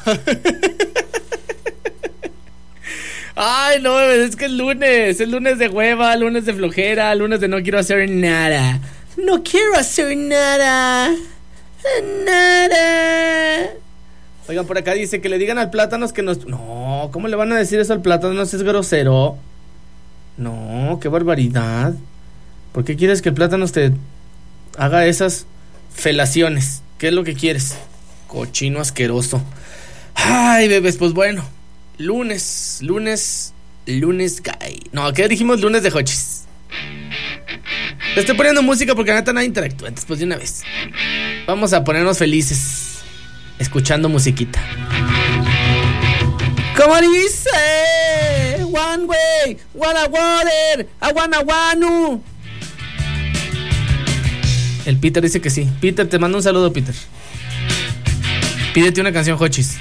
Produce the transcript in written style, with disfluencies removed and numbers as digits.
Ay, no, es que es lunes de hueva, lunes de flojera, lunes de no quiero hacer nada. No quiero hacer nada. Nada. Oigan, por acá dice que le digan al Plátanos que nos... No, ¿cómo le van a decir eso al Plátanos? Es grosero. No, qué barbaridad. ¿Por qué quieres que el Plátanos te haga esas felaciones? ¿Qué es lo que quieres? Cochino asqueroso. Ay, bebés, pues bueno. Lunes. No, ¿qué dijimos? Lunes de Hochis. Le estoy poniendo música porque neta nadie interactúa. Entonces, pues de una vez. Vamos a ponernos felices escuchando musiquita. ¿Cómo dice? One way, wanna water, I wanna wanu. El Peter dice que sí. Peter, te mando un saludo, Peter. Pídete una canción, Hochis.